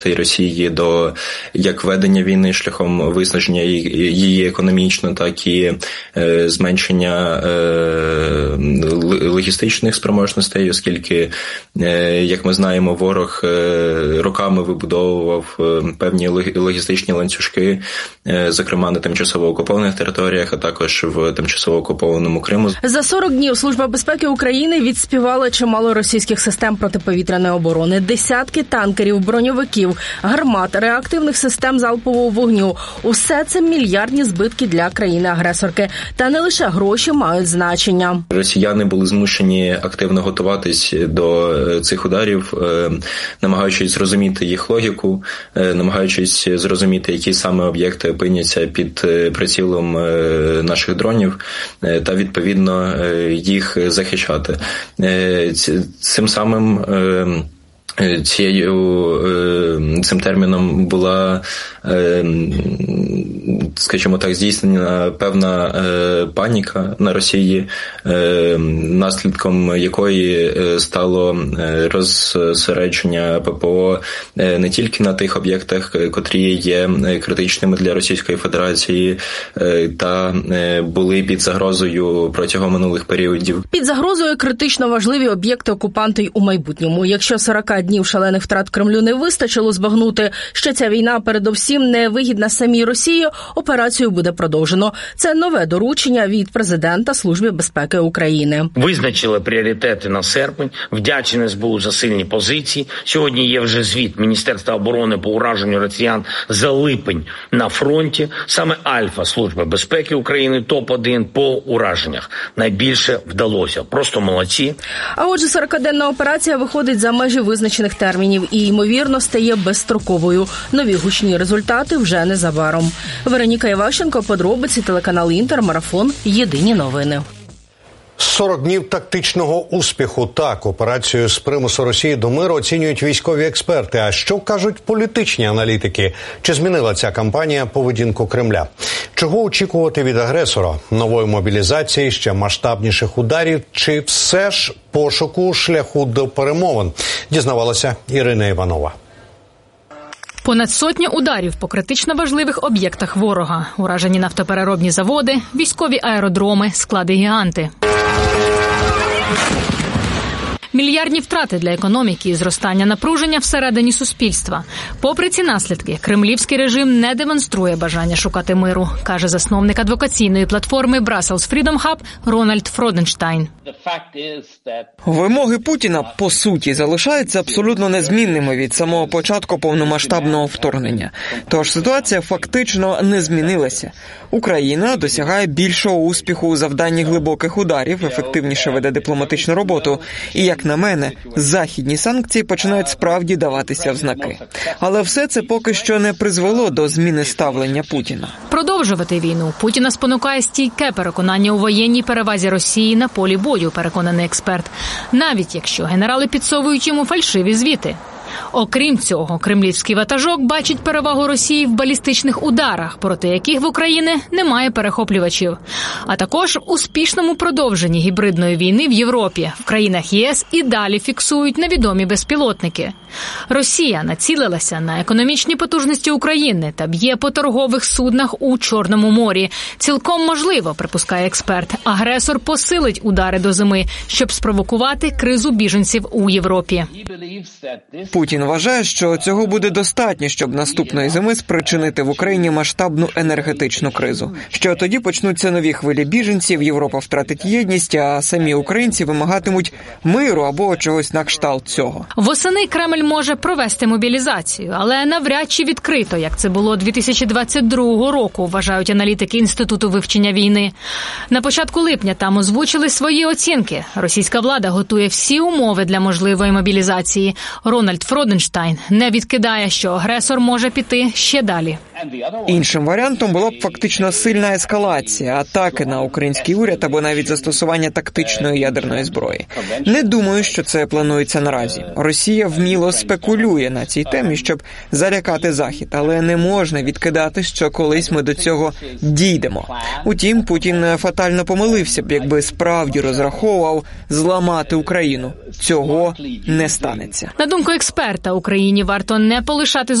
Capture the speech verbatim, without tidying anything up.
Росії до як ведення війни шляхом виснаження її економічно, так і е, зменшення е, логістичних спроможностей, оскільки, е, як ми знаємо, ворог е, роками вибудовував е, певні логістичні ланцюжки, е, зокрема на тимчасово окупованих територіях, а також в тимчасово окупованому Криму. За сорок днів Служба безпеки України відспівала чимало російських систем протиповітряної оборони, десятки танкерів, броньовиків, гармат, реактивних систем залпового вогню. Усе це мільярдні збитки для країни-агресорки. Та не лише гроші мають значення. Росіяни були змушені активно готуватись до цих ударів, намагаючись зрозуміти їх логіку, намагаючись зрозуміти, які саме об'єкти опиняться під прицілом наших дронів та, відповідно, їх захищати. Цим самим Цією, цим терміном була, скажімо так, здійснена певна паніка на Росії, наслідком якої стало розсередження ППО не тільки на тих об'єктах, котрі є критичними для Російської Федерації та були під загрозою протягом минулих періодів. Під загрозою критично важливі об'єкти окупанти й у майбутньому. Якщо сорок днів шалених втрат Кремлю не вистачило збагнути, що ця війна передовсім не вигідна самій Росії, операцію буде продовжено. Це нове доручення від президента Служби безпеки України. Визначили пріоритети на серпень, вдячні ес бе у за сильні позиції. Сьогодні є вже звіт Міністерства оборони по ураженню росіян за липень на фронті. Саме Альфа Служби безпеки України топ один по ураженнях. Найбільше вдалося. Просто молодці. А отже, сорокаденна операція виходить за межі визначених термінів і, ймовірно, стає безстроковою. Нові гучні результати вже незабаром. Вероніка Іващенко, подробиці, телеканал Інтер, Марафон, Єдині новини. сорок днів тактичного успіху. Так, операцію з примусу Росії до миру оцінюють військові експерти. А що кажуть політичні аналітики? Чи змінила ця кампанія поведінку Кремля? Чого очікувати від агресора? Нової мобілізації, ще масштабніших ударів? Чи все ж пошуку шляху до перемовин? Дізнавалася Ірина Іванова. Понад сотня ударів по критично важливих об'єктах ворога. Уражені нафтопереробні заводи, військові аеродроми, склади-гіганти. Мільярдні втрати для економіки і зростання напруження всередині суспільства. Попри ці наслідки, кремлівський режим не демонструє бажання шукати миру, каже засновник адвокаційної платформи Brussels Freedom Hub Рональд Фроденштайн. Вимоги Путіна, по суті, залишаються абсолютно незмінними від самого початку повномасштабного вторгнення. Тож ситуація фактично не змінилася. Україна досягає більшого успіху у завданні глибоких ударів, ефективніше веде дипломатичну роботу. І, як на мене, західні санкції починають справді даватися в знаки. Але все це поки що не призвело до зміни ставлення Путіна. Продовжувати війну Путіна спонукає стійке переконання у воєнній перевазі Росії на полі бою, переконаний експерт. Навіть якщо генерали підсовують йому фальшиві звіти. Окрім цього, кремлівський ватажок бачить перевагу Росії в балістичних ударах, проти яких в Україні немає перехоплювачів. А також успішному продовженні гібридної війни в Європі. В країнах ЄС і далі фіксують невідомі безпілотники. Росія націлилася на економічні потужності України та б'є по торгових суднах у Чорному морі. Цілком можливо, припускає експерт, агресор посилить удари до зими, щоб спровокувати кризу біженців у Європі. Путін вважає, що цього буде достатньо, щоб наступної зими спричинити в Україні масштабну енергетичну кризу. Що тоді почнуться нові хвилі біженців, Європа втратить єдність, а самі українці вимагатимуть миру або чогось на кшталт цього. Восени Кремль може провести мобілізацію, але навряд чи відкрито, як це було дві тисячі двадцять другого року, вважають аналітики Інституту вивчення війни. На початку липня там озвучили свої оцінки. Російська влада готує всі умови для можливої мобілізації. Рональд Фроденштайн не відкидає, що агресор може піти ще далі. Іншим варіантом була б фактично сильна ескалація, атаки на український уряд або навіть застосування тактичної ядерної зброї. Не думаю, що це планується наразі. Росія вміло спекулює на цій темі, щоб залякати Захід, але не можна відкидати, що колись ми до цього дійдемо. Утім, Путін фатально помилився б, якби справді розраховував зламати Україну. Цього не станеться. На думку експерта, Україні варто не полишати